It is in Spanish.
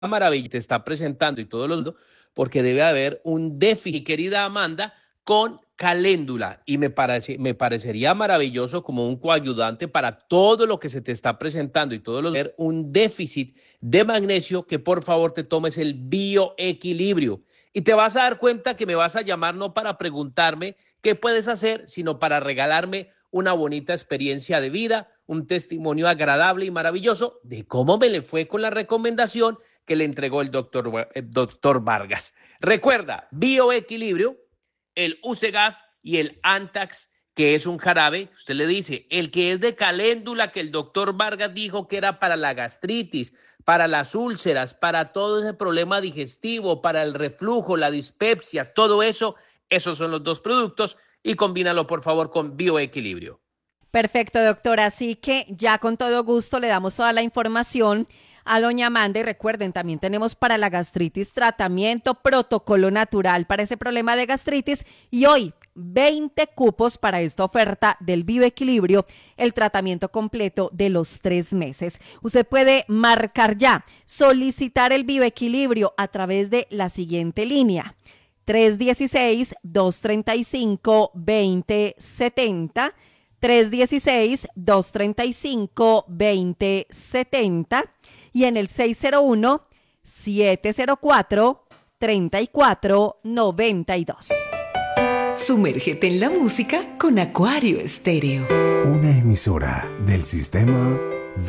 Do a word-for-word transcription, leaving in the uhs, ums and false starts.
maravilla te está presentando y todo lo mundo, porque debe haber un déficit, querida Amanda, con caléndula. Y me, parece, me parecería maravilloso como un coayudante para todo lo que se te está presentando y todo lo ver un déficit de magnesio, que por favor te tomes el bioequilibrio. Y te vas a dar cuenta que me vas a llamar no para preguntarme qué puedes hacer, sino para regalarme una bonita experiencia de vida, un testimonio agradable y maravilloso de cómo me le fue con la recomendación que le entregó el doctor, el doctor Vargas. Recuerda, bioequilibrio, el Usegaf y el Antax, que es un jarabe. Usted le dice, el que es de caléndula, que el doctor Vargas dijo que era para la gastritis, para las úlceras, para todo ese problema digestivo, para el reflujo, la dispepsia, todo eso, esos son los dos productos y combínalo por favor con bioequilibrio. Perfecto, doctora. Así que ya con todo gusto le damos toda la información a doña Amanda y recuerden, también tenemos para la gastritis tratamiento, protocolo natural para ese problema de gastritis y hoy veinte cupos para esta oferta del bioequilibrio, el tratamiento completo de los tres meses. Usted puede marcar ya, solicitar el bioequilibrio a través de la siguiente línea. tres uno seis, dos tres cinco, dos cero siete cero, tres uno seis, dos tres cinco, dos cero siete cero y en el seis cero uno, siete cero cuatro, tres cuatro nueve dos. Sumérgete en la música con Acuario Estéreo. Una emisora del sistema